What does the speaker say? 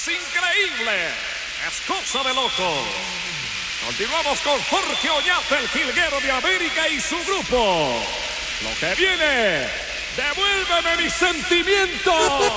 es increíble. Es cosa de loco. Continuamos con Jorge Oñate, el jilguero de América y su grupo. Lo que viene, devuélveme mis sentimientos.